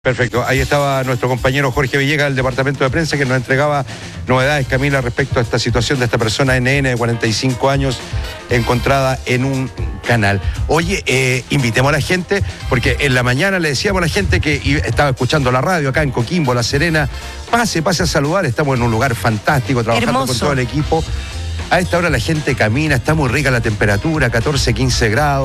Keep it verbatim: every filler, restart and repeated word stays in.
Perfecto, ahí estaba nuestro compañero Jorge Villegas del Departamento de Prensa que nos entregaba novedades, Camila, respecto a esta situación de esta persona N N de cuarenta y cinco años encontrada en un canal. Oye, eh, invitemos a la gente, porque en la mañana le decíamos a la gente que estaba escuchando la radio acá en Coquimbo, La Serena, pase, pase a saludar, estamos en un lugar fantástico, trabajando Hermoso. con todo el equipo. A esta hora la gente camina, está muy rica la temperatura, catorce, quince grados.